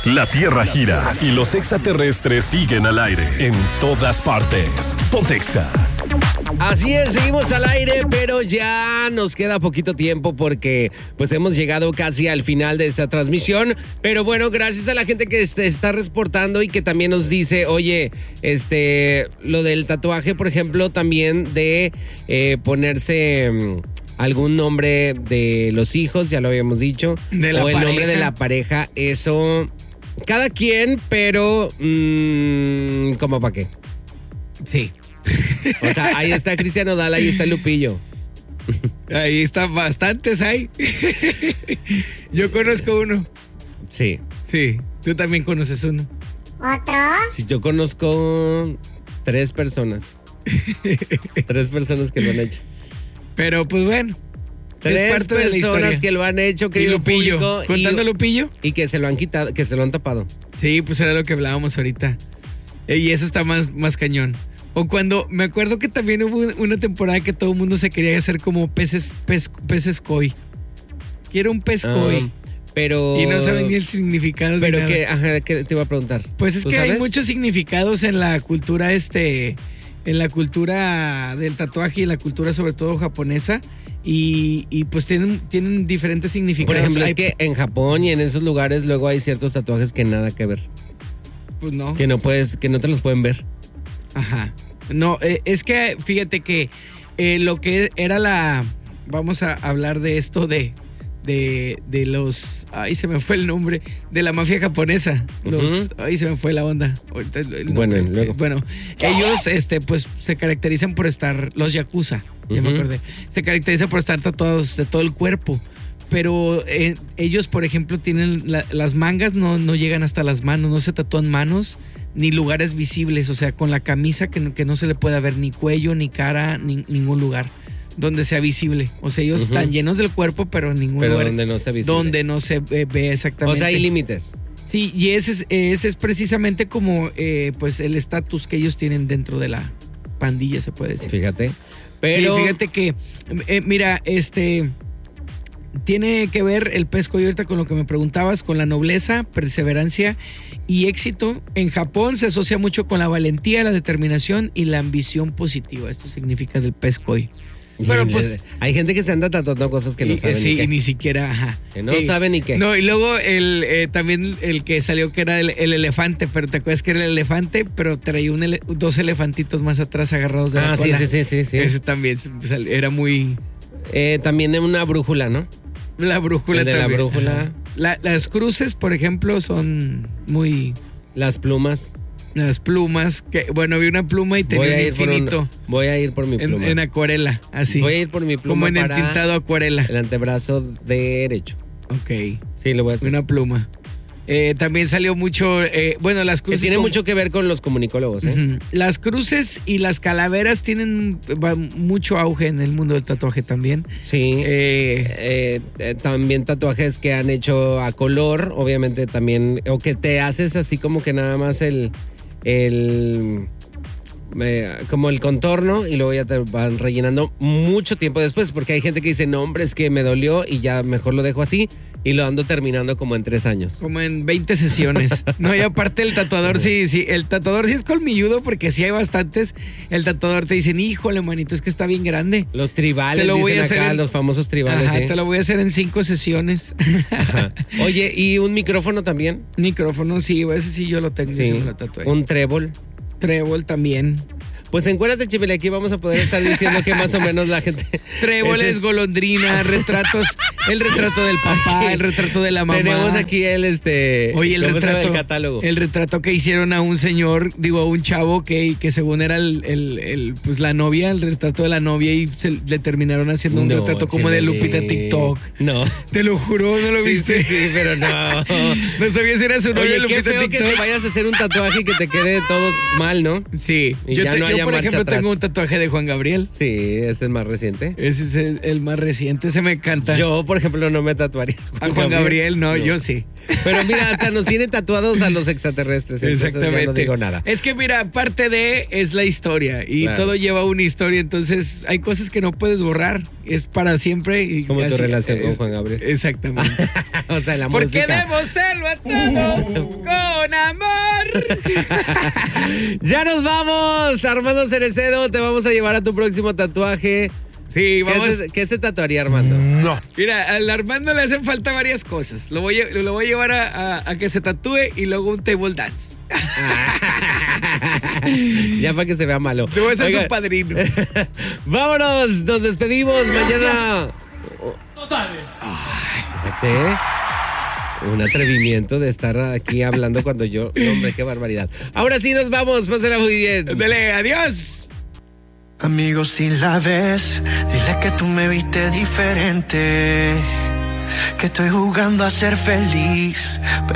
La Tierra gira y los extraterrestres siguen al aire en todas partes. Ponte Exa. Así es, seguimos al aire, pero ya nos queda poquito tiempo porque pues hemos llegado casi al final de esta transmisión. Pero bueno, gracias a la gente que está reportando y que también nos dice, oye, lo del tatuaje, por ejemplo, también de ponerse algún nombre de los hijos, ya lo habíamos dicho, de la o el pareja. nombre de la pareja, eso, cada quien, pero ¿cómo para qué? Sí. O sea, ahí está Cristian Nodal, ahí está Lupillo. Ahí están bastantes, ahí. Yo conozco uno. Sí. Sí, tú también conoces uno. ¿Otro? Sí, yo conozco 3 personas. 3 personas que lo han hecho. Pero pues bueno. 3 es parte de la personas historia. que lo han hecho, Y querido Lupillo. público. ¿Contando Lupillo? Y que se lo han quitado, que se lo han tapado. Sí, pues era lo que hablábamos ahorita. Y eso está más cañón. O cuando, me acuerdo que también hubo una temporada que todo el mundo se quería hacer como peces koi. Quiero un pez koi. Pero... Y no saben ni el significado. Pero ni nada. que, ajá, ¿qué te iba a preguntar? Pues es ¿Tú que sabes? hay muchos significados en la cultura en la cultura del tatuaje y en la cultura sobre todo japonesa. Y pues tienen diferentes significados. Por ejemplo, Hay- es que en Japón y en esos lugares luego hay ciertos tatuajes que nada que ver. Pues no. Que no te los pueden ver. Ajá. No, es que fíjate que lo que era vamos a hablar de esto de los, ay, se me fue el nombre, de la mafia japonesa. Ay, se me fue la onda. Ahorita el Bueno, nombre. luego. Bueno, ellos pues se caracterizan por estar, los yakuza, ya me acordé, se caracterizan por estar tatuados de todo el cuerpo. Pero ellos, por ejemplo, tienen las mangas no llegan hasta las manos, no se tatúan manos ni lugares visibles, o sea, con la camisa que no se le pueda ver ni cuello, ni cara, ni ningún lugar donde sea visible. O sea, ellos están llenos del cuerpo, pero en ningún Pero lugar donde no sea visible. donde no se ve exactamente. O sea, hay límites. Sí, y ese es precisamente como pues el estatus que ellos tienen dentro de la pandilla, se puede decir. Fíjate. Pero... Sí, fíjate que, mira, tiene que ver el pez koi ahorita con lo que me preguntabas, con la nobleza, perseverancia y éxito. En Japón se asocia mucho con la valentía, la determinación y la ambición positiva. Esto significa del pez koi. Pero pues... hay gente que se anda tatuando cosas que no saben sí, ni qué. y ni siquiera, ajá. Que no saben ni qué. No, y luego también el que salió que era el elefante, pero te acuerdas que era el elefante, pero traía 2 elefantitos más atrás agarrados de la cola. Sí. Ese también era muy... También una brújula, ¿no? La brújula El de también. la brújula. Ajá. Las cruces, por ejemplo, son muy... Las plumas. Las plumas, que bueno, había una pluma y tenía un infinito. Voy a ir por mi pluma. En acuarela, así. Voy a ir por mi pluma como en para entintado acuarela. el antebrazo derecho. Ok. Sí, lo voy a hacer. Una pluma. También salió mucho, bueno, las Que cruces... tiene mucho que ver con los comunicólogos, ¿eh? Ujú. Las cruces y las calaveras tienen mucho auge en el mundo del tatuaje también. Sí. También tatuajes que han hecho a color, obviamente también, o que te haces así como que nada más como el contorno y luego ya te van rellenando mucho tiempo después, porque hay gente que dice, no, hombre, es que me dolió y ya mejor lo dejo así y lo ando terminando como en 3 años. Como en 20 sesiones. No, y aparte el tatuador sí, el tatuador sí es colmilludo porque sí hay bastantes. El tatuador te dicen, híjole, manito, es que está bien grande. Los tribales, Te lo voy dicen a hacer acá, en- los famosos tribales. Ajá, ¿eh? te lo voy a hacer en 5 sesiones. Ajá. Oye, ¿y un micrófono también? Micrófono, sí, ese sí yo lo tengo, Sí. ese me lo tatué. Un trébol. Trébol también. Pues encuérdate, Chipile, aquí vamos a poder estar diciendo que más o menos la gente... Tréboles, golondrina, retratos, el retrato del papá, Aquí el retrato de la mamá. Tenemos aquí Oye, el ¿cómo se llama? retrato. El catálogo. El retrato que hicieron a un señor, a un chavo que según era pues la novia, el retrato de la novia y le terminaron haciendo un No, retrato como de Chipile. Lupita TikTok. No. Te lo juro, ¿no lo viste? Sí, pero no. No sabía si era su novia Oye, qué Lupita feo que TikTok. te vayas a hacer un tatuaje y que te quede todo mal, ¿no? Sí, Y ya no haya Yo, por marcha ejemplo, atrás. tengo un tatuaje de Juan Gabriel. Sí, ese es el más reciente. Ese es el más reciente, ese me encanta. Yo, por ejemplo, no me tatuaría. A Juan Gabriel, no, yo sí. Pero mira, hasta nos tienen tatuados a los extraterrestres. Entonces Exactamente. ya no digo nada. Es que mira, parte de es la historia y Claro. todo lleva una historia, entonces hay cosas que no puedes borrar, es para siempre. Y Como tu así relación con es. Juan Gabriel. Exactamente. O sea, la Porque música. debemos serlo a todo con amor. Ya nos vamos, Armando Cerecedo. Te vamos a llevar a tu próximo tatuaje. Sí, vamos. ¿Qué se tatuaría, Armando? No. Mira, al Armando le hacen falta varias cosas. Lo voy a llevar a que se tatúe y luego un table dance. Ya para que se vea malo. Te voy a ser Oigan, su padrino. Vámonos, nos despedimos. Mañana. Totales. Fíjate, un atrevimiento de estar aquí hablando cuando yo. No, hombre, qué barbaridad. Ahora sí nos vamos, pásala muy bien. Dale, adiós. Amigo, si la ves, dile que tú me viste diferente, que estoy jugando a ser feliz, pero